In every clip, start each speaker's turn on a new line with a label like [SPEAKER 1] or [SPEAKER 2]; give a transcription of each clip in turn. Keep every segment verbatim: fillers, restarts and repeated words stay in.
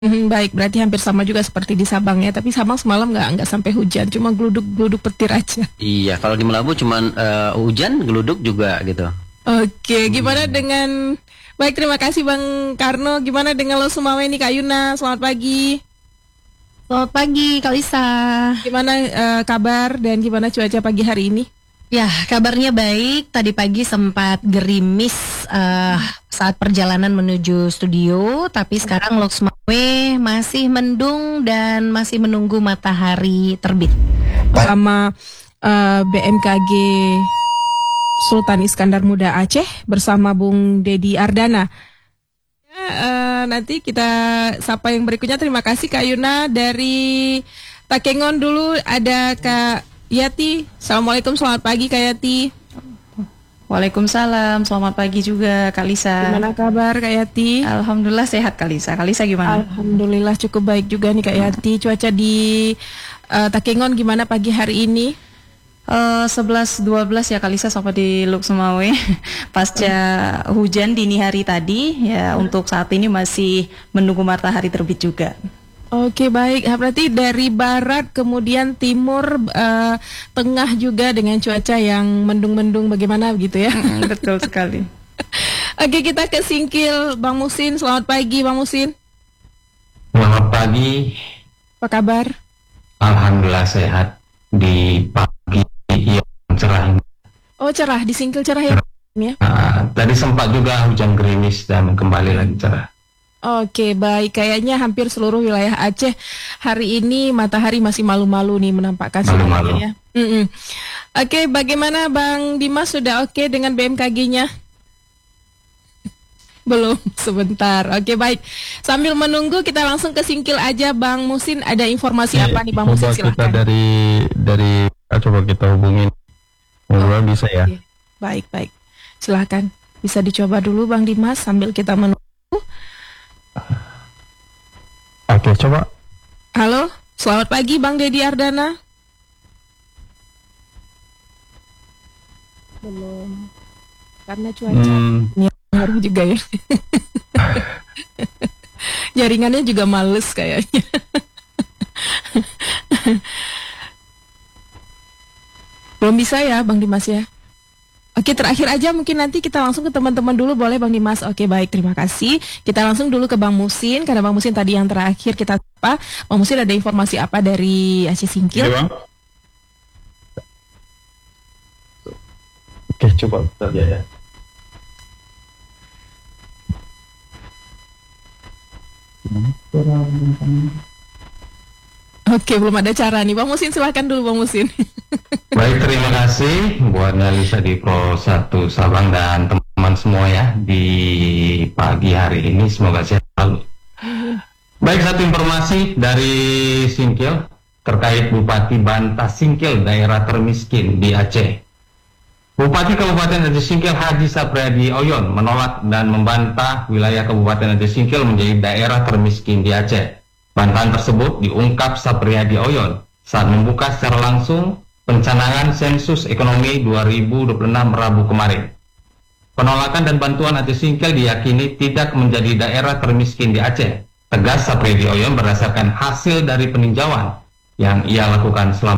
[SPEAKER 1] Mhm, baik, berarti hampir sama juga seperti di Sabang ya. Tapi Sabang semalam nggak nggak sampai hujan, cuma geluduk-geluduk petir aja.
[SPEAKER 2] Iya, kalau di Melabu cuman eh, hujan, geluduk juga gitu.
[SPEAKER 1] Oke, gimana dengan baik, terima kasih Bang Karno. Gimana dengan Lo Sumawe nih Kak Yuna? Selamat pagi.
[SPEAKER 3] Selamat pagi, Kak Lisa.
[SPEAKER 1] Gimana eh, kabar dan gimana cuaca pagi hari ini?
[SPEAKER 3] Ya, kabarnya baik. Tadi pagi sempat gerimis uh, saat perjalanan menuju studio, tapi sekarang Lok Sumawe masih mendung dan masih menunggu matahari terbit.
[SPEAKER 1] Bersama uh, B M K G Sultan Iskandar Muda Aceh bersama Bung Dedi Ardana. Ya, uh, nanti kita sapa yang berikutnya. Terima kasih Kak Yuna. Dari Takengon dulu ada Kak Yati. Assalamualaikum, selamat pagi Kak Yati.
[SPEAKER 4] Waalaikumsalam, selamat pagi juga Kak Lisa.
[SPEAKER 1] Gimana kabar Kak Yati?
[SPEAKER 4] Alhamdulillah sehat Kak Lisa. Kak Lisa gimana?
[SPEAKER 1] Alhamdulillah cukup baik juga nih Kak Yati. Cuaca di uh, Takengon gimana pagi hari ini?
[SPEAKER 4] Uh, sebelas dua belas ya Kak Lisa sampai di Lok Sumawe. Pasca hujan dini hari tadi ya, untuk saat ini masih menunggu matahari terbit juga.
[SPEAKER 1] Oke, baik. Berarti dari barat kemudian timur, uh, tengah juga dengan cuaca yang mendung-mendung bagaimana begitu ya?
[SPEAKER 4] Mm, betul sekali.
[SPEAKER 1] Oke, kita ke Singkil. Bang Musin, selamat pagi Bang Musin.
[SPEAKER 5] Selamat pagi.
[SPEAKER 1] Apa kabar?
[SPEAKER 5] Alhamdulillah sehat di pagi yang cerah ini.
[SPEAKER 1] Oh, cerah. Di Singkil cerah ya? ya?
[SPEAKER 5] Nah, tadi sempat juga hujan gerimis dan kembali lagi cerah.
[SPEAKER 1] Oke, baik. Kayaknya hampir seluruh wilayah Aceh hari ini matahari masih malu-malu nih menampakkan
[SPEAKER 5] Malu-malu.
[SPEAKER 1] ya. Mm-mm. Oke, bagaimana Bang Dimas, sudah oke dengan B M K G-nya? Belum, sebentar. Oke, baik. Sambil menunggu kita langsung ke Singkil aja. Bang Musin, ada informasi apa nih Bang Musin?
[SPEAKER 6] Coba kita
[SPEAKER 1] Silahkan.
[SPEAKER 6] dari dari ah, coba kita hubungin. Mudah-mudahan bisa ya.
[SPEAKER 1] Oke. Baik, baik. Silahkan. Bisa dicoba dulu Bang Dimas sambil kita menunggu.
[SPEAKER 6] Oke, coba.
[SPEAKER 1] Halo, selamat pagi Bang Dedi Ardana. Belum, karena cuaca
[SPEAKER 6] Hmm,
[SPEAKER 1] ini ngaruh juga ya. Jaringannya juga males kayaknya. Belum bisa ya Bang Dimas ya. Oke, terakhir aja mungkin nanti kita langsung ke teman-teman dulu, boleh Bang Dimas? Oke, baik, terima kasih. Kita langsung dulu ke Bang Musin, karena Bang Musin tadi yang terakhir kita apa? Bang Musin ada informasi apa dari Aceh Singkil?
[SPEAKER 6] Iya, Bang. Oke, coba kita lihat ya.
[SPEAKER 1] Oke, belum ada cara nih. Bang Musin, silahkan dulu Bang Musin.
[SPEAKER 5] Baik, terima kasih buat Nalisa di Pro satu Sabang dan teman-teman semua ya di pagi hari ini. Semoga sehat selalu. Baik, satu informasi dari Singkil terkait Bupati Bantah Singkil, daerah termiskin di Aceh. Bupati Kabupaten Aceh Singkil Haji Sapriadi Oyon menolak dan membantah wilayah Kabupaten Aceh Singkil menjadi daerah termiskin di Aceh. Bantahan tersebut diungkap Sapriadi Oyon saat membuka secara langsung pencanangan sensus ekonomi dua ribu dua puluh enam Rabu kemarin. Penolakan dan bantuan Aceh Singkil diyakini tidak menjadi daerah termiskin di Aceh. Tegas Sapriadi Oyon berdasarkan hasil dari peninjauan yang ia lakukan selama.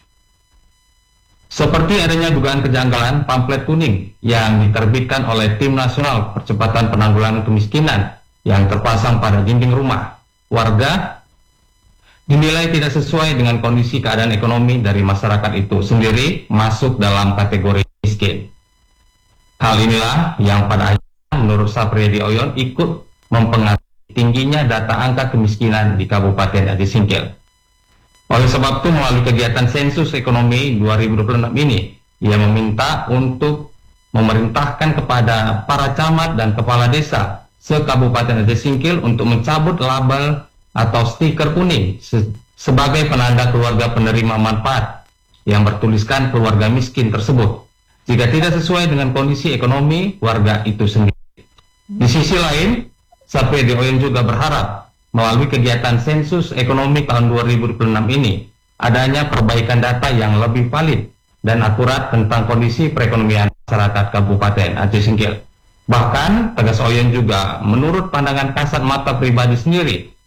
[SPEAKER 5] Seperti adanya dugaan kejanggalan pamflet kuning yang diterbitkan oleh Tim Nasional Percepatan Penanggulangan Kemiskinan yang terpasang pada dinding rumah warga dinilai tidak sesuai dengan kondisi keadaan ekonomi dari masyarakat itu sendiri masuk dalam kategori miskin. Hal inilah yang pada akhirnya menurut Sapriadi Oyon ikut mempengaruhi tingginya data angka kemiskinan di Kabupaten Aceh Singkil. Oleh sebab itu melalui kegiatan sensus ekonomi dua ribu dua puluh enam ini, ia meminta untuk memerintahkan kepada para camat dan kepala desa se-Kabupaten Aceh Singkil untuk mencabut label atau stiker kuning se sebagai penanda keluarga penerima manfaat yang bertuliskan keluarga miskin tersebut jika tidak sesuai dengan kondisi ekonomi warga itu sendiri. Di sisi lain, Sapriadi Oyon juga berharap melalui kegiatan sensus ekonomi tahun dua ribu dua puluh enam ini adanya perbaikan data yang lebih valid dan akurat tentang kondisi perekonomian masyarakat Kabupaten Aceh Singkil. Bahkan, tegas Oyon juga menurut pandangan kasat mata pribadi sendiri,